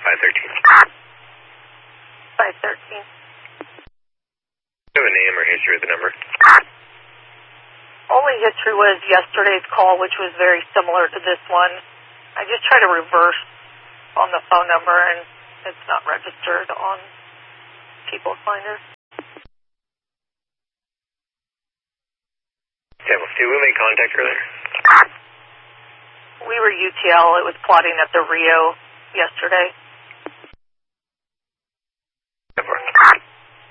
513. 513. Do you have a name or history of the number? Only history was yesterday's call, which was very similar to this one. I just tried to reverse on the phone number, and it's not registered on People Finder. Yeah, well, Stu, we made contact earlier. We were UTL. It was plotting at the Rio yesterday.